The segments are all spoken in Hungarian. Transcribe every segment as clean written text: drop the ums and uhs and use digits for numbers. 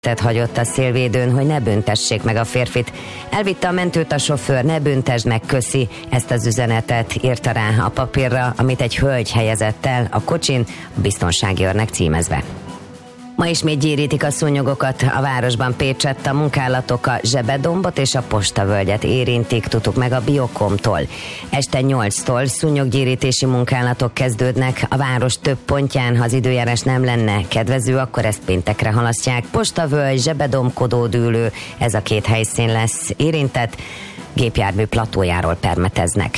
hagyott a szélvédőn, hogy ne büntessék meg a férfit. Elvitte a mentőt a sofőr, ne büntesd meg, köszi. Ezt az üzenetet írta rá a papírra, amit egy hölgy helyezett el a kocsin, a biztonsági őrnek címezve. Ma ismét gyérítik a szúnyogokat a városban. Pécsett a munkálatok a Zsebedombot és a Postavölgyet érintik, tudtuk meg a Biokomtól. Este 8-tól szúnyoggyérítési munkálatok kezdődnek a város több pontján. Ha az időjárás nem lenne kedvező, akkor ezt péntekre halasztják. Postavölgy, Zsebedomb, Kodódűlő, ez a két helyszín lesz érintett. Gépjármű platójáról permeteznek.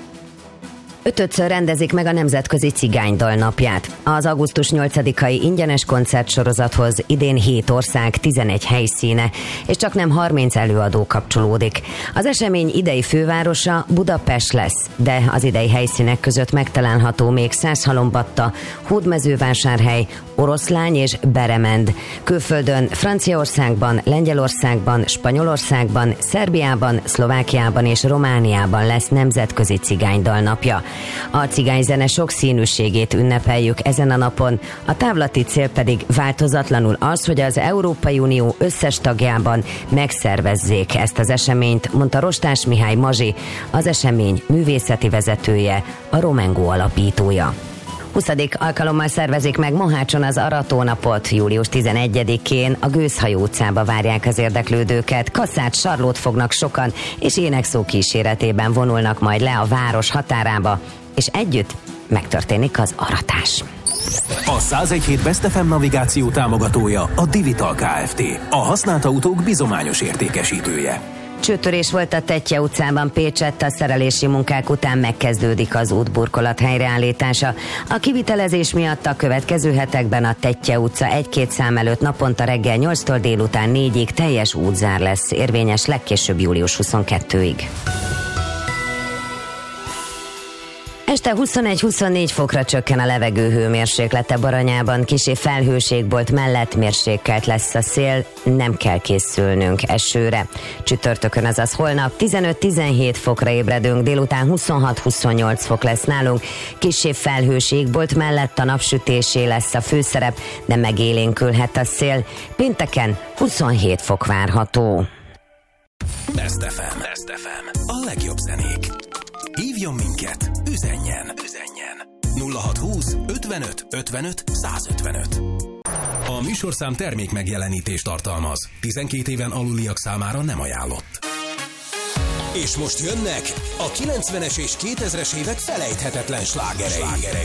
5-ször rendezik meg a Nemzetközi Cigánydal napját. Az augusztus 8-ai ingyenes koncertsorozathoz idén 7 ország, 11 helyszíne, és csak nem 30 előadó kapcsolódik. Az esemény idei fővárosa Budapest lesz, de az idei helyszínek között megtalálható még Százhalombatta, Hódmezővásárhely, Oroszlány és Beremend. Külföldön Franciaországban, Lengyelországban, Spanyolországban, Szerbiában, Szlovákiában és Romániában lesz Nemzetközi Cigánydal napja. A cigányzene sokszínűségét ünnepeljük ezen a napon, a távlati cél pedig változatlanul az, hogy az Európai Unió összes tagjában megszervezzék ezt az eseményt, mondta Rostás Mihály Mazsi, az esemény művészeti vezetője, a Romengo alapítója. 20. alkalommal szervezik meg Mohácson az Aratónapot. Július 11-én a Gőzhajó utcába várják az érdeklődőket. Kasszát, sarlót fognak sokan, és énekszó kíséretében vonulnak majd le a város határába, és együtt megtörténik az aratás. A 101.7 Best FM navigáció támogatója a Divital Kft. A használt autók bizományos értékesítője. Csőtörés volt a Tettye utcában Pécsett, a szerelési munkák után megkezdődik az útburkolat helyreállítása. A kivitelezés miatt a következő hetekben a Tettye utca 1-2 szám előtt naponta reggel 8-tól délután 4-ig teljes útzár lesz, érvényes legkésőbb július 22-ig. Este 21-24 fokra csökken a levegő hőmérséklete Baranyában, kissé felhőségbolt mellett mérsékelt lesz a szél, nem kell készülnünk esőre. Csütörtökön, azaz holnap 15-17 fokra ébredünk, délután 26-28 fok lesz nálunk, kissé felhőségbolt mellett a napsütésé lesz a főszerep, de megélénkülhet a szél. Pénteken 27 fok várható. Best FM. Best FM. A legjobb zenék. Hívjon minket, üzenjen 0620 55 55 155. A műsorszám termék megjelenítést tartalmaz. 12 éven aluliak számára nem ajánlott. És most jönnek a 90-es és 2000-es évek felejthetetlen slágerei.